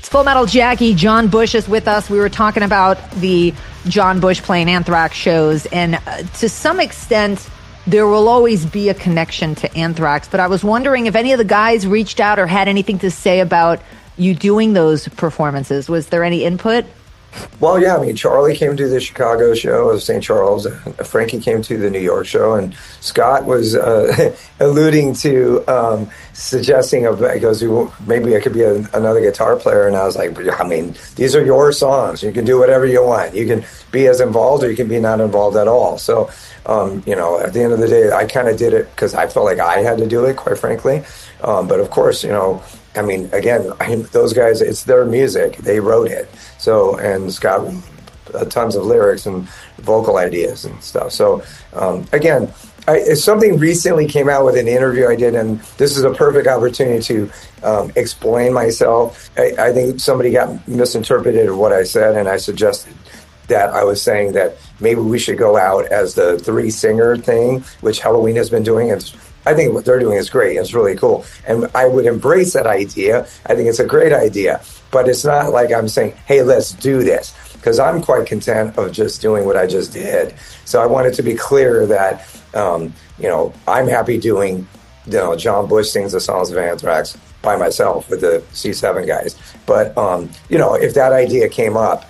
Full Metal Jackie. John Bush is with us. We were talking about the John Bush playing Anthrax shows, and to some extent, there will always be a connection to Anthrax. But I was wondering if any of the guys reached out or had anything to say about you doing those performances. Was there any input? Well, yeah, I mean, Charlie came to the Chicago show of St. Charles, Frankie came to the New York show, and Scott was alluding to suggesting, he goes, maybe I could be another guitar player, and I was like, I mean, these are your songs. You can do whatever you want. You can be as involved, or you can be not involved at all. So, you know, at the end of the day, I kind of did it because I felt like I had to do it, quite frankly. But of course, you know, I mean, again, those guys, it's their music. They wrote it. So, and Scott, tons of lyrics and vocal ideas and stuff. So, again, something recently came out with an interview I did, and this is a perfect opportunity to explain myself. I think somebody got misinterpreted what I said, and I suggested that I was saying that maybe we should go out as the 3-singer thing, which Halloween has been doing. And I think what they're doing is great. It's really cool. And I would embrace that idea. I think it's a great idea. But it's not like I'm saying, hey, let's do this. Because I'm quite content of just doing what I just did. So I wanted to be clear that, you know, I'm happy doing, you know, John Bush sings the songs of Anthrax by myself with the C7 guys. But, you know, if that idea came up,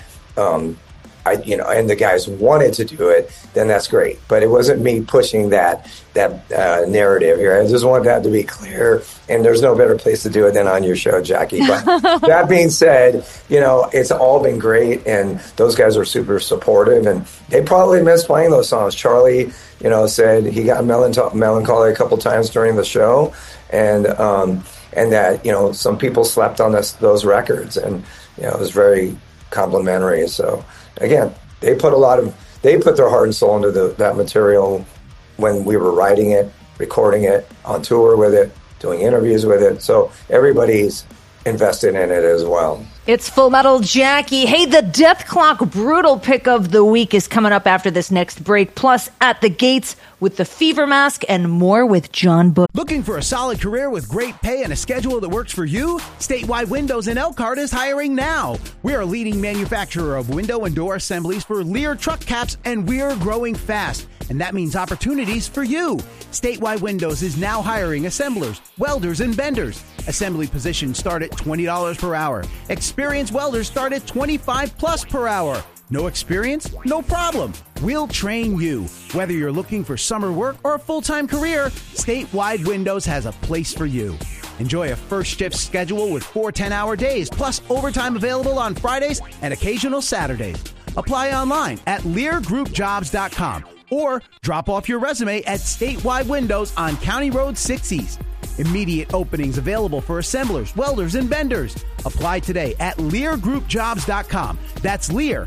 you know, and the guys wanted to do it, then that's great. But it wasn't me pushing that narrative here. I just wanted that to be clear. And there's no better place to do it than on your show, Jackie. But that being said, you know, it's all been great, and those guys are super supportive, and they probably missed playing those songs. Charlie, you know, said he got melancholy a couple times during the show, and that, you know, some people slept on those records, and, you know, it was very complimentary. So again, they put their heart and soul into that material when we were writing it, recording it, on tour with it, doing interviews with it. So everybody's invested in it as well. It's Full Metal Jackie. Hey, the Death Clock Brutal Pick of the Week is coming up after this next break. Plus, At the Gates with the Fever Mask and more with John Bush. Looking for a solid career with great pay and a schedule that works for you? Statewide Windows in Elkhart is hiring now. We're a leading manufacturer of window and door assemblies for Lear truck caps, and we're growing fast. And that means opportunities for you. Statewide Windows is now hiring assemblers, welders, and benders. Assembly positions start at $20 per hour. Experienced welders start at $25+ per hour. No experience? No problem. We'll train you. Whether you're looking for summer work or a full-time career, Statewide Windows has a place for you. Enjoy a first shift schedule with 4 10-hour days, plus overtime available on Fridays and occasional Saturdays. Apply online at LearGroupJobs.com or drop off your resume at Statewide Windows on County Road 6 East. Immediate openings available for assemblers, welders, and benders. Apply today at LearGroupJobs.com. That's Lear,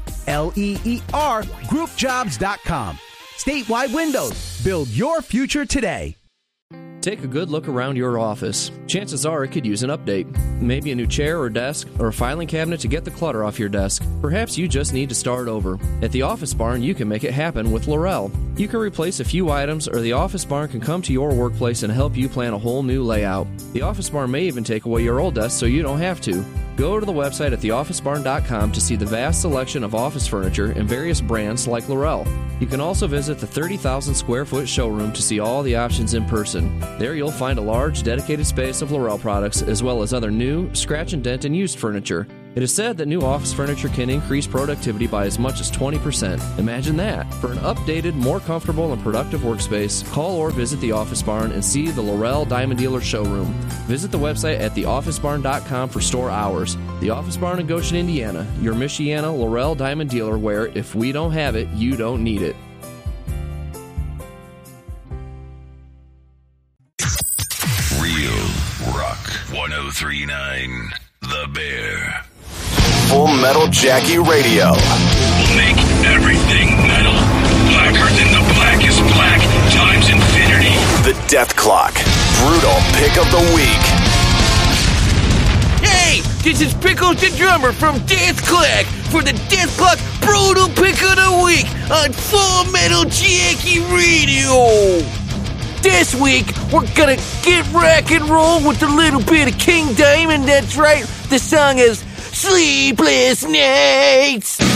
L-E-E-R, GroupJobs.com. Statewide Windows. Build your future today. Take a good look around your office. Chances are it could use an update. Maybe a new chair or desk, or a filing cabinet to get the clutter off your desk. Perhaps you just need to start over. At the Office Barn, you can make it happen with Laurel. You can replace a few items, or the Office Barn can come to your workplace and help you plan a whole new layout. The Office Barn may even take away your old desk so you don't have to. Go to the website at theofficebarn.com to see the vast selection of office furniture and various brands like Laurel. You can also visit the 30,000 square foot showroom to see all the options in person. There you'll find a large dedicated space of Laurel products as well as other new, scratch and dent and used furniture. It is said that new office furniture can increase productivity by as much as 20%. Imagine that. For an updated, more comfortable and productive workspace, call or visit the Office Barn and see the Laurel Diamond Dealer showroom. Visit the website at theofficebarn.com for store hours. The Office Barn in Goshen, Indiana, your Michiana Laurel Diamond Dealer where if we don't have it, you don't need it. Real Rock 103.9 The Bear. Full Metal Jackie Radio. We'll make everything metal. Blacker than the blackest black times infinity. The Death Clock. Brutal Pick of the Week. Hey, this is Pickles the Drummer from Death Clock for the Death Clock Brutal Pick of the Week on Full Metal Jackie Radio. This week, we're gonna get rock and roll with a little bit of King Diamond. That's right, the song is sleepless nights.